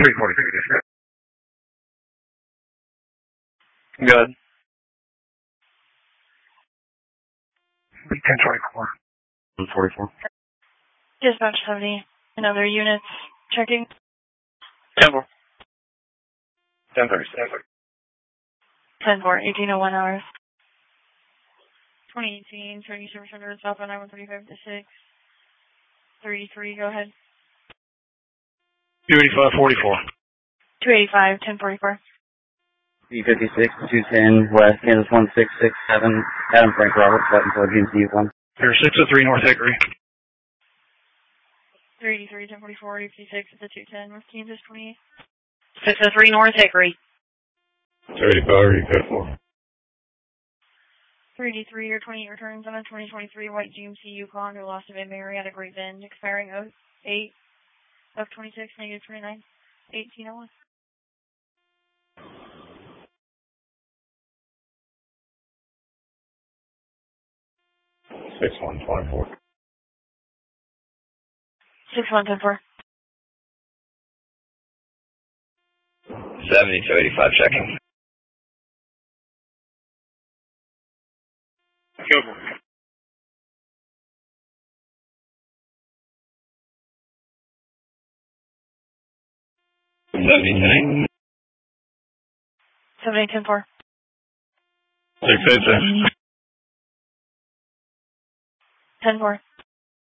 343 dispatch. Good. 1024. 144. Dispatch 70 and other units checking. 10-4. 10-30. 10-4, 1801 hours. 2018, turning service under southbound I-135 to 633, go ahead. 285-44. 285, 1044. B56 210 West, Kansas 1667, Adam Frank Roberts, button for GMC 1. Here, 603 North Hickory. 383, 1044, 56 at the 210 West Kansas 28. 603 North Hickory. 35, 383 or 28 returns on a 2023 white GMC Yukon who lost to Van Marietta Great Bend, expiring 08 of 26, negative 29, 1801. 6124. 6124. 70-85 checking. Go for it. 70-10. 70-10-4. 686. 10-4.